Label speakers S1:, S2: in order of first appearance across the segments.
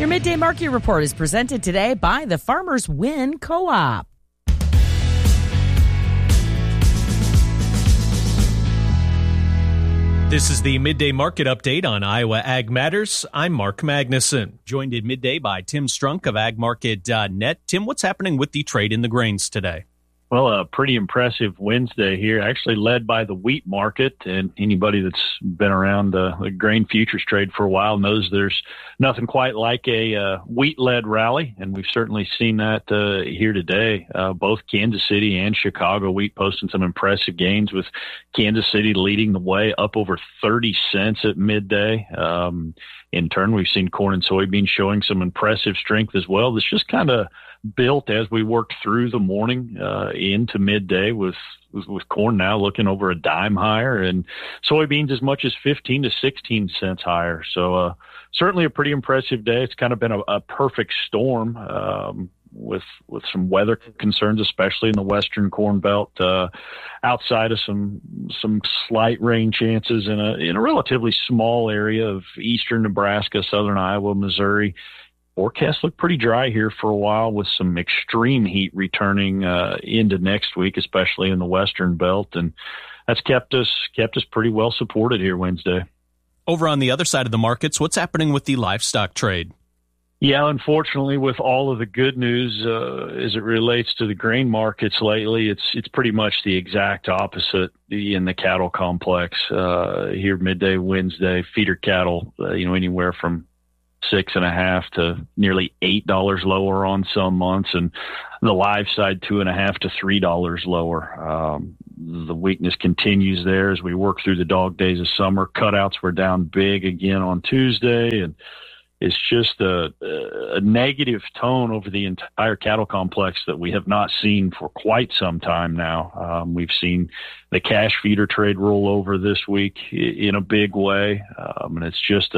S1: Your Midday Market Report is presented today by the Farmers Win Co-op.
S2: This is the Midday Market Update on Iowa Ag Matters. I'm Mark Magnuson, joined at midday by Tim Strunk of agmarket.net. Tim, what's happening with the trade in the grains today?
S3: Well, a pretty impressive Wednesday here, actually led by the wheat market. And anybody that's been around the grain futures trade for a while knows there's nothing quite like a wheat-led rally. And we've certainly seen that here today. Both Kansas City and Chicago wheat posting some impressive gains, with Kansas City leading the way up over 30 cents at midday. In turn, we've seen corn and soybeans showing some impressive strength as well. It's just kind of built as we worked through the morning into midday, with corn now looking over a dime higher and soybeans as much as 15 to 16 cents higher. So certainly a pretty impressive day. It's kind of been a perfect storm with some weather concerns, especially in the western corn belt, outside of some slight rain chances in a relatively small area of eastern Nebraska, southern Iowa, Missouri. Forecasts look pretty dry here for a while, with some extreme heat returning into next week, especially in the western belt, and that's kept us pretty well supported here Wednesday.
S2: Over on the other side of the markets, what's happening with the livestock trade?
S3: Yeah, unfortunately, with all of the good news as it relates to the grain markets lately, it's pretty much the exact opposite in the cattle complex here midday Wednesday. Feeder cattle, anywhere from $6.50 to nearly $8 lower on some months, and the live side $2.50 to $3 lower. The weakness continues there as we work through the dog days of summer. Cutouts were down big again on Tuesday, and it's just a negative tone over the entire cattle complex that we have not seen for quite some time now. We've seen the cash feeder trade roll over this week in a big way, and it's just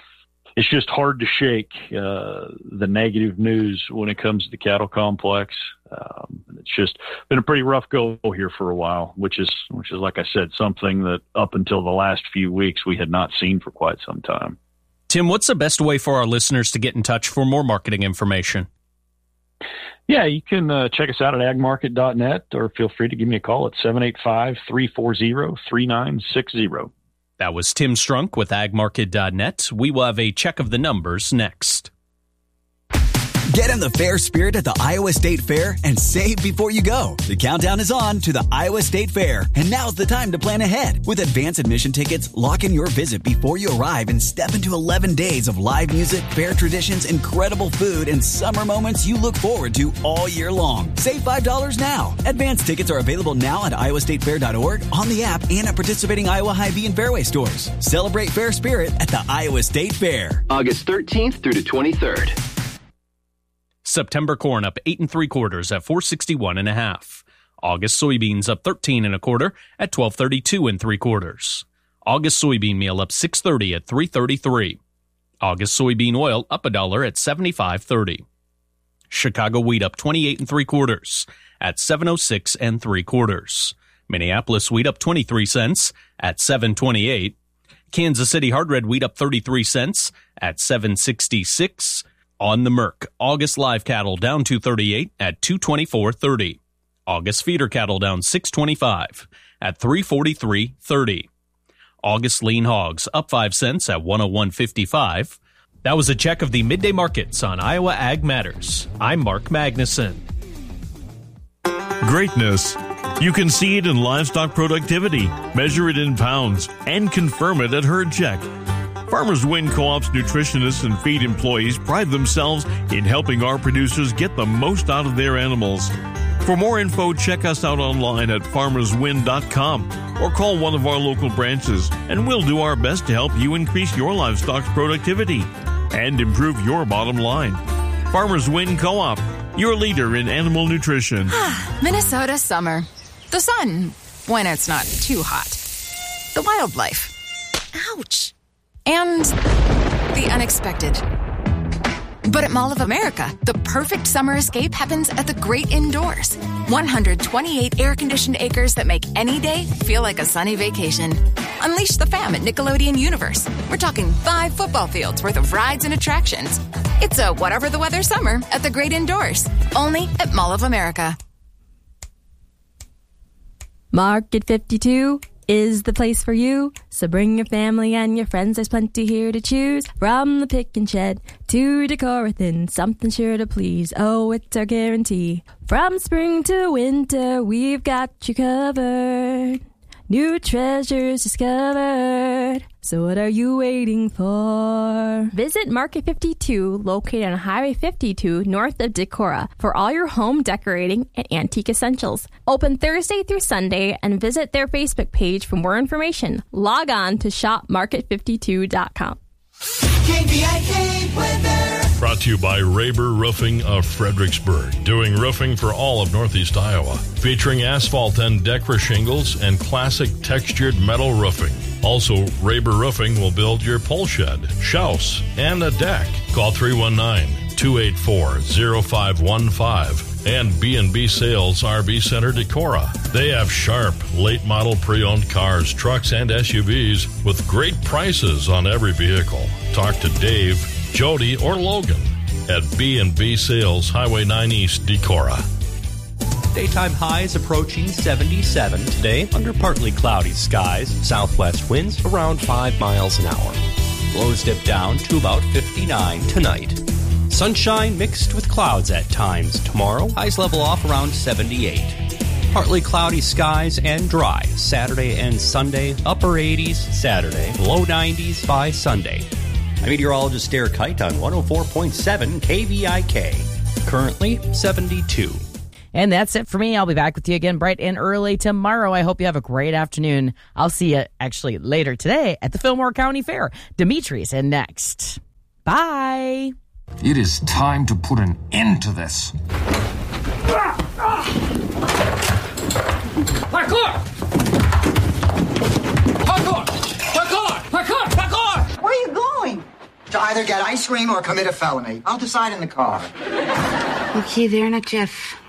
S3: hard to shake the negative news when it comes to the cattle complex. It's just been a pretty rough go here for a while, which is, like I said, something that up until the last few weeks we had not seen for quite some time.
S2: Tim, what's the best way for our listeners to get in touch for more marketing information?
S3: Yeah, you can check us out at agmarket.net, or feel free to give me a call at 785-340-3960.
S2: That was Tim Strunk with agmarket.net. We will have a check of the numbers next.
S4: Get in the fair spirit at the Iowa State Fair and save before you go. The countdown is on to the Iowa State Fair, and now's the time to plan ahead. With advance admission tickets, lock in your visit before you arrive and step into 11 days of live music, fair traditions, incredible food, and summer moments you look forward to all year long. Save $5 now. Advance tickets are available now at iowastatefair.org, on the app, and at participating Iowa Hy-Vee and Fairway stores. Celebrate fair spirit at the Iowa State Fair.
S5: August 13th through the 23rd.
S2: September corn up 8 3/4 at 461.5. August soybeans up 13 1/4 at 1232 3/4. August soybean meal up 6.30 at 3.33. August soybean oil up $1 at 75.30. Chicago wheat up 28 3/4 at 706 3/4. Minneapolis wheat up 23 cents at 728. Kansas City hard red wheat up 33 cents at 766. On the Merc, August live cattle down 238 at 224.30. August feeder cattle down 625 at 343.30. August lean hogs up 5 cents at 101.55. That was a check of the midday markets on Iowa Ag Matters. I'm Mark Magnuson.
S6: Greatness. You can see it in livestock productivity, measure it in pounds, and confirm it at Herd Check. Farmers Win Co-op's nutritionists and feed employees pride themselves in helping our producers get the most out of their animals. For more info, check us out online at farmerswin.com or call one of our local branches, and we'll do our best to help you increase your livestock's productivity and improve your bottom line. Farmers Win Co-op, your leader in animal nutrition.
S7: Minnesota summer. The sun, when it's not too hot. The wildlife. Ouch. And the unexpected. But at Mall of America, the perfect summer escape happens at the great indoors. 128 air-conditioned acres that make any day feel like a sunny vacation. Unleash the fam at Nickelodeon Universe. We're talking 5 football fields worth of rides and attractions. It's a whatever the weather summer at the great indoors. Only at Mall of America.
S8: Market 52 is the place for you. So bring your family and your friends. There's plenty here to choose. From the pick and shed to Decorathon, something sure to please. Oh, it's our guarantee. From spring to winter, we've got you covered. New treasures discovered. So what are you waiting for? Visit Market 52, located on Highway 52, north of Decorah, for all your home decorating and antique essentials. Open Thursday through Sunday, and visit their Facebook page for more information. Log on to shopmarket52.com.
S9: KVIK weather.
S6: Brought to you by Raber Roofing of Fredericksburg, doing roofing for all of Northeast Iowa, featuring asphalt and Decra shingles and classic textured metal roofing. Also, Raber Roofing will build your pole shed, shouse, and a deck. Call 319-284-0515 and B&B Sales RV Center Decorah. They have sharp, late-model pre-owned cars, trucks, and SUVs with great prices on every vehicle. Talk to Dave, Jody, or Logan at B&B Sales, Highway 9 East, Decorah.
S10: Daytime highs approaching 77 today under partly cloudy skies. Southwest winds around 5 miles an hour. Lows dip down to about 59 tonight. Sunshine mixed with clouds at times tomorrow. Highs level off around 78. Partly cloudy skies and dry Saturday and Sunday. Upper 80s Saturday. Low 90s by Sunday. I'm meteorologist Derek Height on 104.7 KVIK. Currently 72.
S1: And that's it for me. I'll be back with you again bright and early tomorrow. I hope you have a great afternoon. I'll see you actually later today at the Fillmore County Fair. Dimitri's in next. Bye.
S11: It is time to put an end to this.
S9: Parkour! Parkour! Parkour! Parkour! Parkour!
S12: Where are you going? To either get ice cream or commit a felony. I'll decide in the car.
S13: Okay, there, now, Jeff.